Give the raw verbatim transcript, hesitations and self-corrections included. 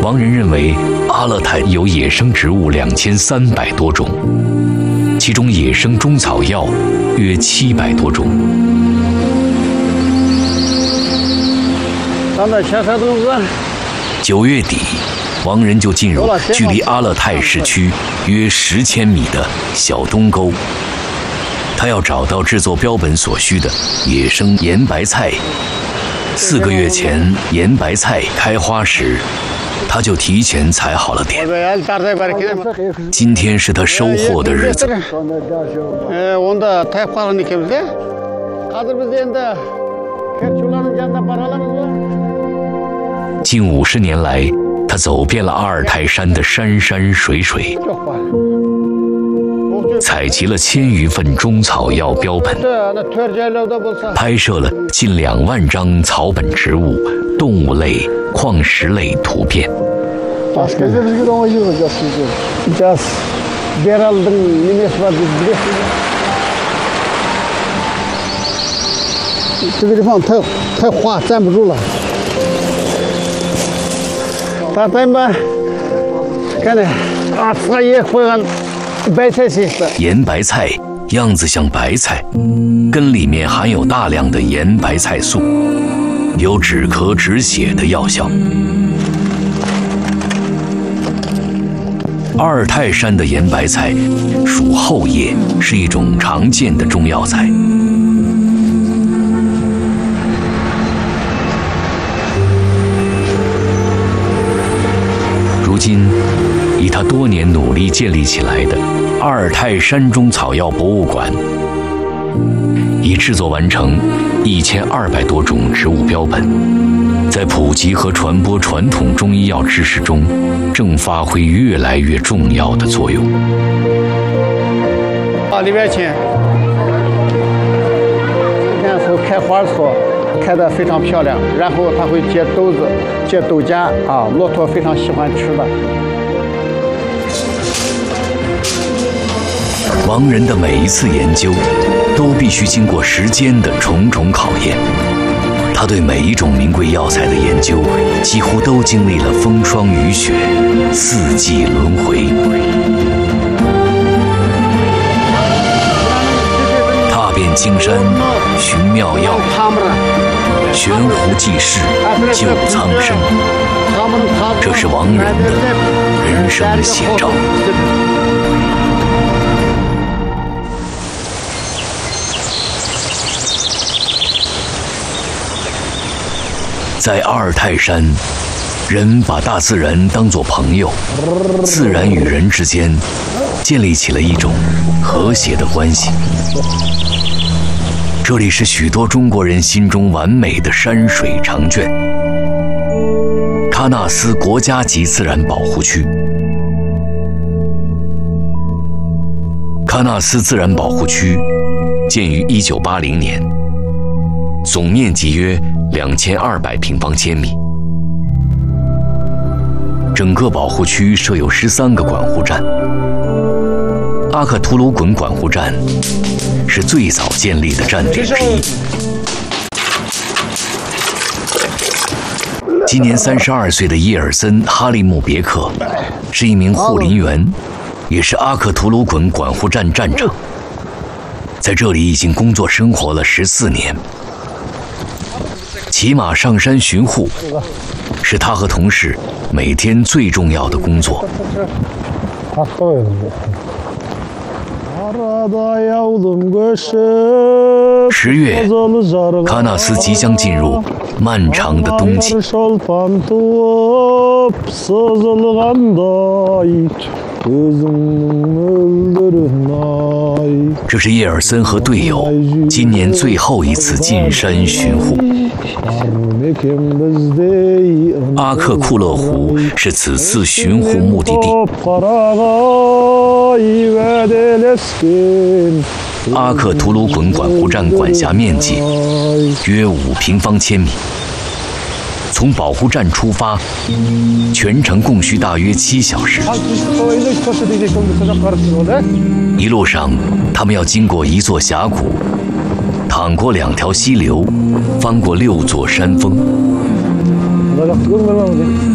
王仁认为，阿勒泰有野生植物两千三百多种，其中野生中草药约七百多种。九月底，王仁就进入距离阿勒泰市区约十千米的小东沟。他要找到制作标本所需的野生盐白菜。四个月前，盐白菜开花时，他就提前采好了点。今天是他收获的日子。近五十年来，他走遍了阿尔泰山的山山水水，采集了千余份中草药标本，拍摄了近两万张草本植物、动物类、矿石类图片。 这个地方太太滑，站不住了。他咱们看呢，啊，这也会很白菜是的。 盐白菜样子像白菜，根里面含有大量的盐白菜素，有止咳止血的药效。阿尔泰山的盐白菜属后叶，是一种常见的中药材。如今，以他多年努力建立起来的阿尔泰山中草药博物馆，已制作完成一千二百多种植物标本，在普及和传播传统中医药知识中，正发挥越来越重要的作用。 啊，里边请，你看是开花的时候开得非常漂亮，然后它会结豆子、结豆荚啊，骆驼非常喜欢吃的。 王仁的每一次研究，都必须经过时间的重重考验。他对每一种名贵药材的研究，几乎都经历了风霜雨雪、四季轮回。踏遍青山寻妙药，悬壶济世救苍生，这是王仁的人生写照。在阿尔泰山，人把大自然当作朋友，自然与人之间建立起了一种和谐的关系。这里是许多中国人心中完美的山水长卷——喀纳斯国家级自然保护区。喀纳斯自然保护区建于一九八零年，总面积约两千二百平方千米。整个保护区设有十三个管护站。阿克图鲁滚管护站是最早建立的站点之一。今年三十二岁的叶尔森·哈利姆别克是一名护林员，也是阿克图鲁滚管护站站长。在这里已经工作生活了十四年。骑马上山巡护是他和同事每天最重要的工作。十月，喀纳斯即将进入漫长的冬季。这是叶尔森和队友今年最后一次进山巡护。阿克库勒湖是此次巡护目的地。阿克图鲁滚管护站管辖面积约五平方千米。从保护站出发，全程共需大约七小时。一路上，他们要经过一座峡谷，淌过两条溪流，翻过六座山峰。